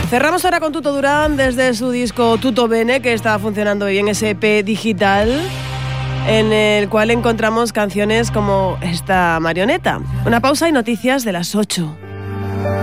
Cerramos ahora con Tuto Durán desde su disco Tutto Bene, que está funcionando hoy en ese EP digital, en el cual encontramos canciones como esta Marioneta. Una pausa y noticias de las 8.